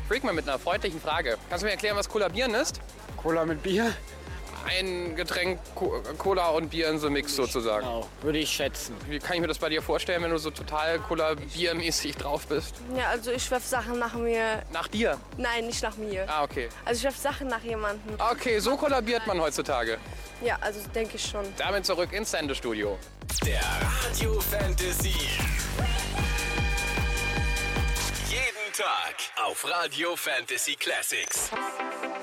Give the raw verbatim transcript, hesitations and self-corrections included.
Freakman mit einer freundlichen Frage. Kannst du mir erklären, was Kollabieren ist? Cola mit Bier? Ein Getränk, Co- Cola und Bier in so einem Mix sozusagen. Genau, würde ich schätzen. Wie kann ich mir das bei dir vorstellen, wenn du so total Cola-Bier-mäßig drauf bist? Ja, also ich werf Sachen nach mir. Nach dir? Nein, nicht nach mir. Ah, okay. Also ich werf Sachen nach jemandem. Okay, so kollabiert man heutzutage. Ja, also denke ich schon. Damit zurück ins Sendestudio. Der Radio Fantasy. Jeden Tag auf Radio Fantasy Classics.